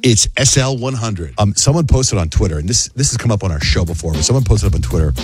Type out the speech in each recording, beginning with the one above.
It's SL100. Someone posted on Twitter, and this has come up on our show before, but someone posted up on Twitter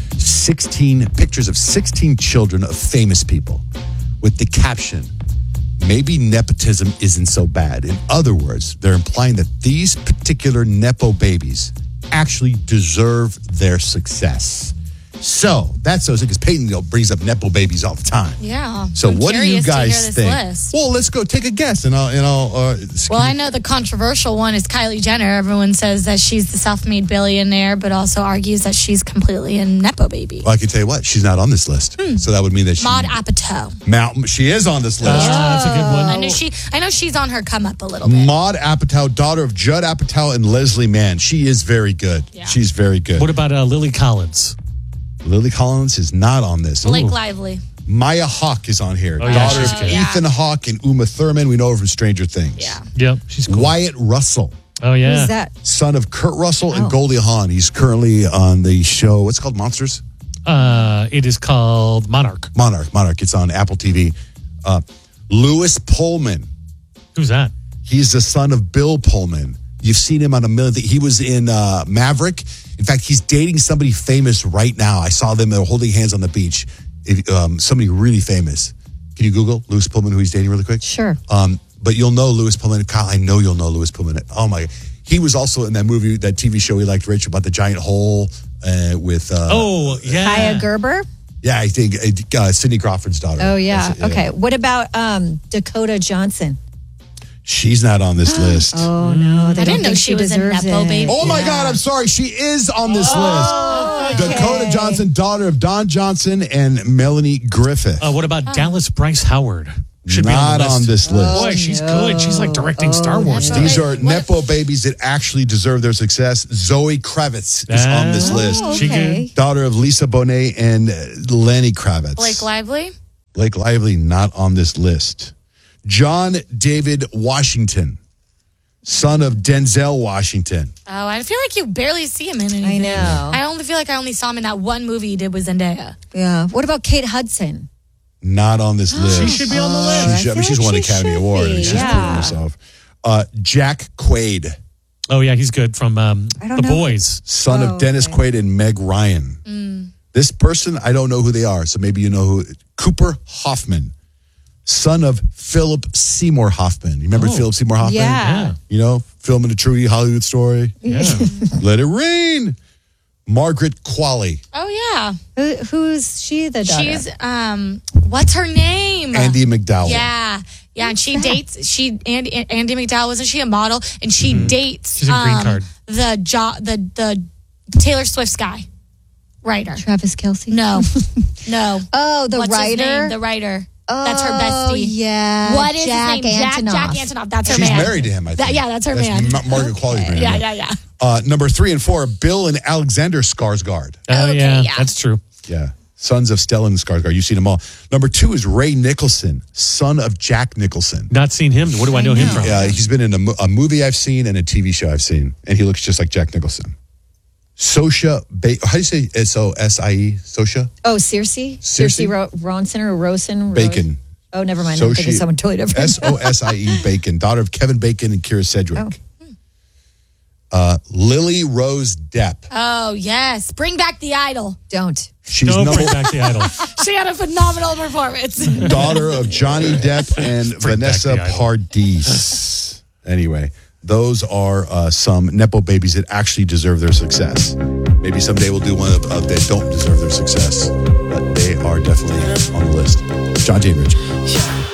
16 pictures of 16 children of famous people with the caption, maybe nepotism isn't so bad. In other words, they're implying that these particular Nepo babies actually deserve their success. So that's so because Peyton brings up Nepo babies all the time. Yeah. So I'm what do you curious to hear guys this think? list. Well, let's go take a guess, and I'll. Well, I know the controversial one is Kylie Jenner. Everyone says that she's the self-made billionaire, but also argues that she's completely a Nepo baby. Well, I can tell you what, she's not on this list. So that would mean that Maud Apatow. she is on this list. That's a good one. I know she's on her come up a little bit. Maud Apatow, daughter of Judd Apatow and Leslie Mann. She is very good. Yeah. She's very good. What about Lily Collins? Lily Collins is not on this. Blake Lively. Maya Hawke is on here. Oh, yeah, daughter she's of good. Ethan Hawke and Uma Thurman. We know her from Stranger Things. Yeah. Yep, she's cool. Wyatt Russell, Oh, yeah. Who's that? son of Kurt Russell and Goldie Hawn. He's currently on the show, what's it called, Monsters? It is called Monarch. Monarch. It's on Apple TV. Louis Pullman. Who's that? He's the son of Bill Pullman. You've seen him on a million things. He was in Maverick. In fact, he's dating somebody famous right now. I saw them holding hands on the beach. Somebody really famous. Can you Google Louis Pullman, who he's dating really quick? Sure. But you'll know Louis Pullman. Kyle, I know you'll know Louis Pullman. Oh, my God. He was also in that movie, that TV show we liked, Rich, about the giant hole with... Oh, yeah. Kaya Gerber? Yeah, I think Cindy Crawford's daughter. Oh, yeah. That's it, Okay. What about Dakota Johnson? She's not on this list. Oh, no. I didn't know she was a Nepo baby. Oh, my God. I'm sorry. She is on this list. Dakota Johnson, daughter of Don Johnson and Melanie Griffith. What about Dallas Bryce Howard? Should not be on this list. Boy, she's good. She's like directing Star Wars. Nepo These baby. are Nepo babies that actually deserve their success. Zoe Kravitz is on this list. She good. Daughter of Lisa Bonet and Lenny Kravitz. Blake Lively. Blake Lively not on this list. John David Washington, son of Denzel Washington. Oh, I feel like you barely see him in anything. I know. I only feel like I only saw him in that one movie he did with Zendaya. Yeah. What about Kate Hudson? Not on this list. She should be on the list. She's won an Academy Award. She's proven herself. Jack Quaid, Oh, yeah, he's good from The know. Boys. son of Dennis Quaid and Meg Ryan. This person, I don't know who they are, so maybe you know who. Cooper Hoffman, son of Philip Seymour Hoffman. You remember Philip Seymour Hoffman? Yeah. You know, filming a true Hollywood story. Yeah. Let it rain. Margaret Qualley. Oh, yeah. Who's she the daughter? She's, what's her name? Andy McDowell. Yeah. Yeah, and she dates, Andy McDowell, wasn't she a model? And she dates She's a green card. the Taylor Swift's guy. Writer. Travis Kelce? No. Oh, the What's writer? his name? The writer. That's her bestie. Oh, yeah. What is Jack his name? Antonoff. Jack Antonoff. That's her She's man. married to him, I think. Yeah, that's her man. Margaret Qualley's man. Yeah. Number 3 and 4, Bill and Alexander Skarsgård. Oh, Okay, yeah, yeah. that's true. Yeah. Sons of Stellan Skarsgård. You've seen them all. Number 2 is Ray Nicholson, son of Jack Nicholson. Not seen him. What do I know him from? Yeah, he's been in a movie I've seen and a TV show I've seen, and he looks just like Jack Nicholson. Sosha, how do you say S-O-S-I-E? Sosha? Oh, Circe? Circe Ronson or Rosen? Bacon. Oh, never mind. I'm thinking someone totally different. S-O-S-I-E Bacon, daughter of Kevin Bacon and Kira Sedgwick. Lily Rose Depp. Oh, yes. Bring back the idol. Don't. She's Don't bring back the idol. She had a phenomenal performance. daughter of Johnny Depp and Vanessa back the idol. Paradis. Anyway, those are some Nepo babies that actually deserve their success. Maybe someday we'll do one that don't deserve their success, but they are definitely on the list. John J. Rich.